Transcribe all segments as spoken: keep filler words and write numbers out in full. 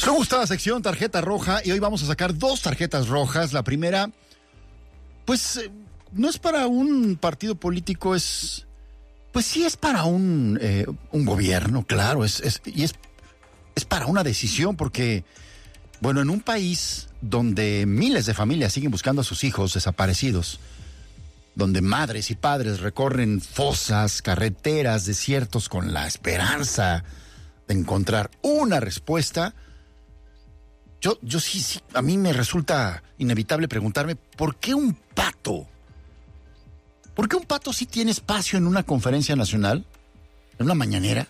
Me gusta la sección tarjeta roja y hoy vamos a sacar dos tarjetas rojas. La primera, pues, eh, no es para un partido político, es, pues sí es para un, eh, un gobierno, claro, es, es, y es, es para una decisión porque, bueno, en un país donde miles de familias siguen buscando a sus hijos desaparecidos, donde madres y padres recorren fosas, carreteras, desiertos con la esperanza de encontrar una respuesta. Yo, yo sí, sí, a mí me resulta inevitable preguntarme, ¿por qué un pato? ¿Por qué un pato sí tiene espacio en una conferencia nacional, en una mañanera,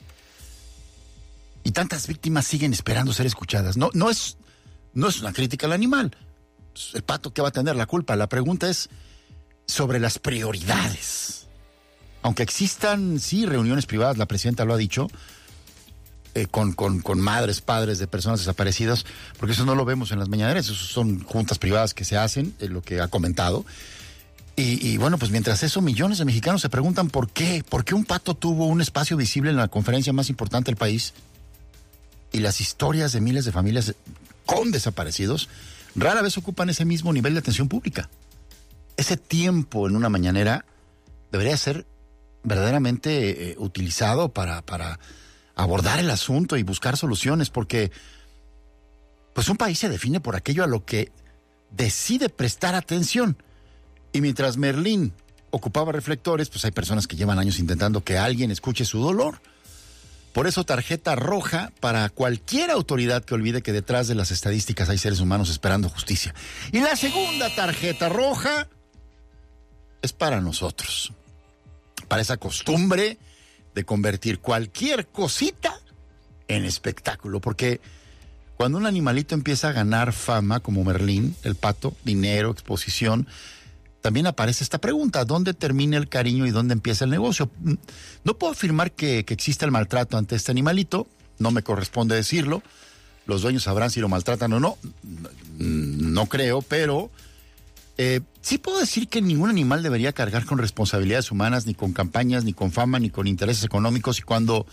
y tantas víctimas siguen esperando ser escuchadas? No, no es, no es una crítica al animal. El pato, ¿qué va a tener la culpa? La pregunta es sobre las prioridades. Aunque existan, sí, reuniones privadas, la presidenta lo ha dicho, Eh, con, con, con madres, padres de personas desaparecidas, porque eso no lo vemos en las mañaneras, eso son juntas privadas que se hacen, es lo que ha comentado. Y, y bueno, pues mientras eso, millones de mexicanos se preguntan por qué, por qué un pato tuvo un espacio visible en la conferencia más importante del país, y las historias de miles de familias con desaparecidos rara vez ocupan ese mismo nivel de atención pública. Ese tiempo en una mañanera debería ser verdaderamente eh, utilizado para... para abordar el asunto y buscar soluciones, porque pues un país se define por aquello a lo que decide prestar atención. Y mientras Merlín ocupaba reflectores, pues hay personas que llevan años intentando que alguien escuche su dolor. Por eso, tarjeta roja para cualquier autoridad que olvide que detrás de las estadísticas hay seres humanos esperando justicia. Y la segunda tarjeta roja es para nosotros, para esa costumbre de convertir cualquier cosita en espectáculo, porque cuando un animalito empieza a ganar fama, como Merlín, el pato, dinero, exposición, también aparece esta pregunta: ¿dónde termina el cariño y dónde empieza el negocio? No puedo afirmar que, que exista el maltrato ante este animalito, no me corresponde decirlo, los dueños sabrán si lo maltratan o no, no creo, pero Eh, sí puedo decir que ningún animal debería cargar con responsabilidades humanas, ni con campañas, ni con fama, ni con intereses económicos. Y cuando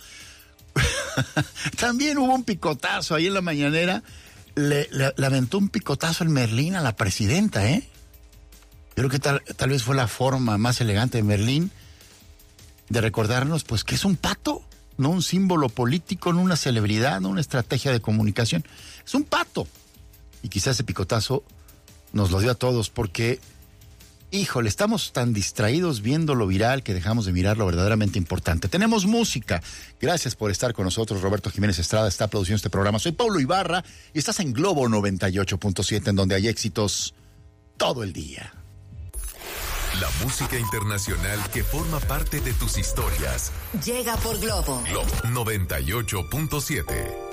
también hubo un picotazo ahí en la mañanera, le, le, le aventó un picotazo el Merlín a la presidenta, ¿eh? Yo creo que tal, tal vez fue la forma más elegante de Merlín de recordarnos, pues, que es un pato, no un símbolo político, no una celebridad, no una estrategia de comunicación. Es un pato. Y quizás ese picotazo nos lo dio a todos porque, híjole, estamos tan distraídos viendo lo viral que dejamos de mirar lo verdaderamente importante. Tenemos música. Gracias por estar con nosotros. Roberto Jiménez Estrada está produciendo este programa. Soy Paulo Ibarra y estás en Globo noventa y ocho punto siete, en donde hay éxitos todo el día. La música internacional que forma parte de tus historias. Llega por Globo. Globo noventa y ocho punto siete.